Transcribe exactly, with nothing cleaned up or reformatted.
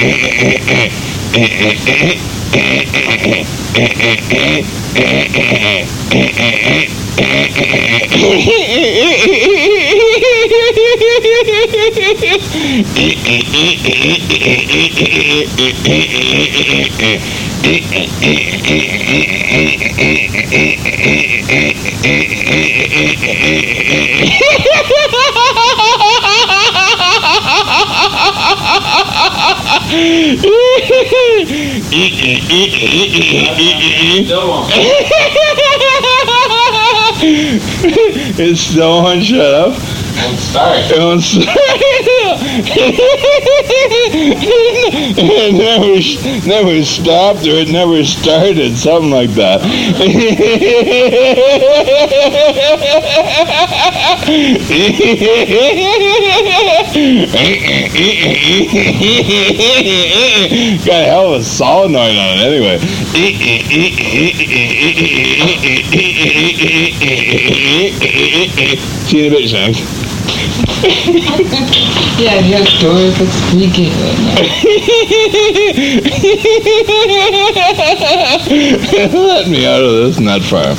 It's still on. Shut up. Won't start. It won't start. It never, never stopped, or it never started, something like that. Got a hell of a solenoid on it, anyway. See you in a bit, Shanks. Yeah, your doors are squeaky right now. Let me out of this nut farm.